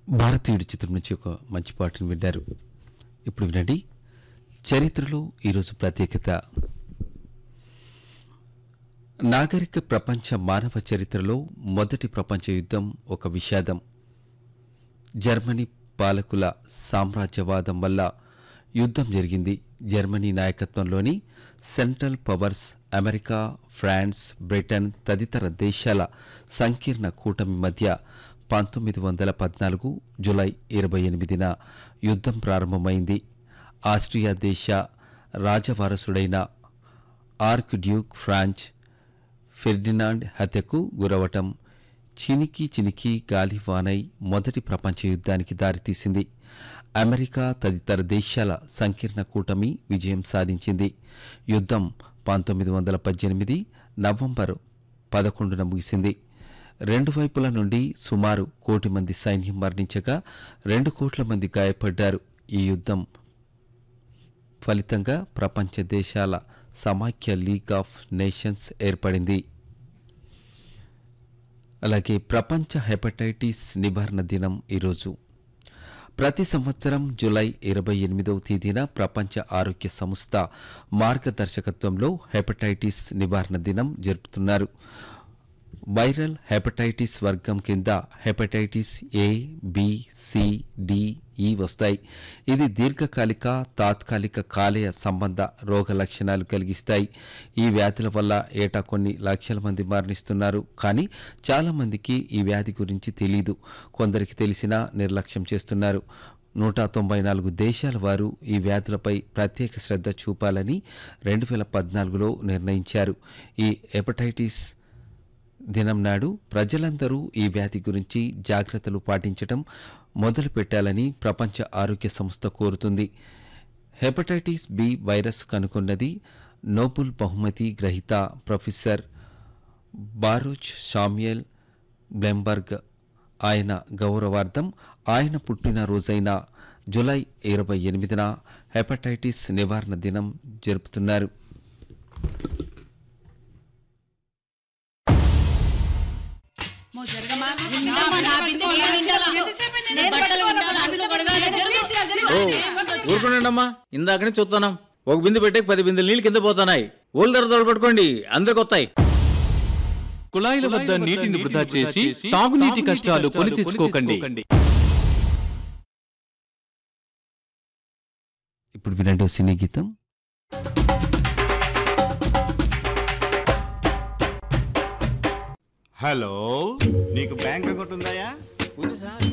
భారతీయుడి చిత్రం నుంచి ఒక మంచి పాటను విన్నారు. ఇప్పుడు వినండి, చరిత్రలో ఈరోజు ప్రత్యేకత. నాగరిక ప్రపంచ మానవ చరిత్రలో మొదటి ప్రపంచ యుద్ధం ఒక విషాదం. జర్మనీ పాలకుల సామ్రాజ్యవాదం వల్ల యుద్ధం జరిగింది. జర్మనీ నాయకత్వంలోని central powers, America, France, Britain తదితర దేశాల సంకీర్ణ కూటమి మధ్య 1914 జూలై 28న యుద్ధం ప్రారంభమైంది. ఆస్ట్రియా దేశ రాజవారసుడైన ఆర్క్ డ్యూక్ ఫ్రాంచ్ ఫెర్డినాండ్ హత్యకు గురవటం చినికి గాలివానై మొదటి ప్రపంచ యుద్ధానికి దారితీసింది. అమెరికా తదితర దేశాల సంకీర్ణ కూటమి విజయం సాధించింది. యుద్ధం 1918 నవంబర్ 11న ముగిసింది. రెండు వైపుల నుండి సుమారు 1 కోటి మంది సైన్యం మరణించగా 2 కోట్ల మంది గాయపడ్డారు. ఈ యుద్ధం ఫలితంగా ప్రపంచ దేశాల సమాఖ్య లీగ్ ఆఫ్ నేషన్స్ ఏర్పడింది. అలాగే ప్రపంచ హెపటైటిస్ నివారణ దినం ఈరోజు. ప్రతి సంవత్సరం జూలై 28వ తేదీన ప్రపంచ ఆరోగ్య సంస్థ మార్గదర్శకత్వంలో హెపటైటిస్ నివారణ దినం జరుపుతున్నారు. వైరల్ హెపటైటిస్ వర్గం కింద hepatitis A, B, C, D, ఈ వస్తాయి. ఇది దీర్ఘకాలిక, తాత్కాలిక కాలేయ సంబంధ రోగ లక్షణాలు కలిగిస్తాయి. ఈ వ్యాధుల వల్ల ఏటా కొన్ని లక్షల మంది మరణిస్తున్నారు. కానీ చాలామందికి ఈ వ్యాధి గురించి తెలీదు. కొందరికి తెలిసినా నిర్లక్ష్యం చేస్తున్నారు. 194 దేశాల వారు ఈ వ్యాధులపై ప్రత్యేక శ్రద్ధ చూపాలని 2014లో నిర్ణయించారు. ఈ హెపటైటిస్ దినం నాడు ప్రజలందరూ ఈ వ్యాధి గురించి జాగ్రత్తలు పాటించడం మొదలుపెట్టాలని ప్రపంచ ఆరోగ్య సంస్థ కోరుతుంది. హెపటైటిస్ బి వైరస్ కనుగొన్నది నోబెల్ బహుమతి గ్రహీత ప్రొఫెసర్ బారూచ్ శామ్యూయల్ బ్లెంబర్గ్. ఆయన గౌరవార్థం ఆయన పుట్టినరోజైన జూలై 28న హెపటైటిస్ నివారణ దినం జరుపుతున్నారు. ఊరుకున్నాడమ్మా, ఇందాక నుంచి చూస్తున్నాం. ఒక బిందు పెట్టే 10 బిందెలు నీళ్ళు కింద పోతున్నాయి. ఓల్డర్ తోడు పట్టుకోండి, అందరికి వస్తాయి. కుళాయిల వద్ద నీటిని వృధా చేసి తాగునీటి కష్టాలు కొని తెచ్చుకోకండి. ఇప్పుడు వినండి సినీ గీతం. హలో, నీకు బ్యాంక్ అకౌంట్ ఉందాయా? ఉంది సార్.